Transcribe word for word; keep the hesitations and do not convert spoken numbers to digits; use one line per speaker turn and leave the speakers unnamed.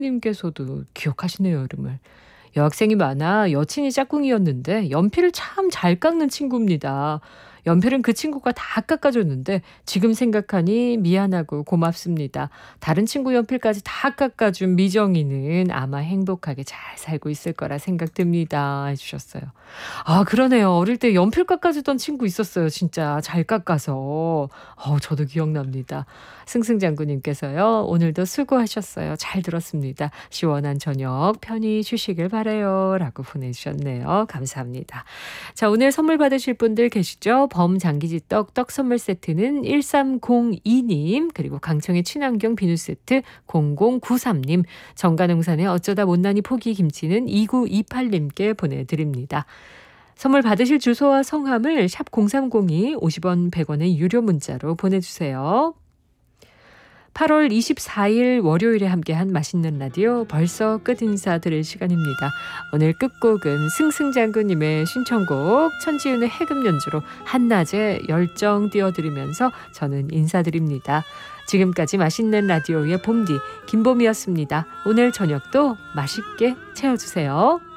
님께서도 기억하시네요, 이름을. 여학생이 많아 여친이 짝꿍이었는데 연필을 참 잘 깎는 친구입니다. 연필은 그 친구가 다 깎아줬는데 지금 생각하니 미안하고 고맙습니다. 다른 친구 연필까지 다 깎아준 미정이는 아마 행복하게 잘 살고 있을 거라 생각됩니다. 해주셨어요. 아, 그러네요. 어릴 때 연필 깎아주던 친구 있었어요. 진짜 잘 깎아서. 어, 저도 기억납니다. 승승장구님께서요. 오늘도 수고하셨어요. 잘 들었습니다. 시원한 저녁 편히 쉬시길 바라요. 라고 보내주셨네요. 감사합니다. 자, 오늘 선물 받으실 분들 계시죠? 범장기지떡 떡 선물 세트는 일삼공이 님, 그리고 강청의 친환경 비누 세트 공공구삼 님, 정가농산의 어쩌다 못난이 포기 김치는 이구이팔 님께 보내드립니다. 선물 받으실 주소와 성함을 샵 공삼공이 오십 원 백 원의 유료 문자로 보내주세요. 팔월 이십사일 월요일에 함께한 맛있는 라디오 벌써 끝 인사드릴 시간입니다. 오늘 끝곡은 승승장구님의 신청곡 천지윤의 해금 연주로 한낮에 열정 띄워드리면서 저는 인사드립니다. 지금까지 맛있는 라디오의 봄디 김봄이었습니다. 오늘 저녁도 맛있게 채워주세요.